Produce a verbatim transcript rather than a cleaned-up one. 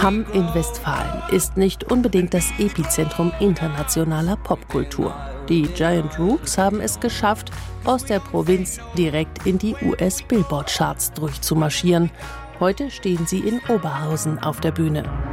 Hamm in Westfalen ist nicht unbedingt das Epizentrum internationaler Popkultur. Die Giant Rooks haben es geschafft, aus der Provinz direkt in die U S-Billboard-Charts durchzumarschieren. Heute stehen sie in Oberhausen auf der Bühne.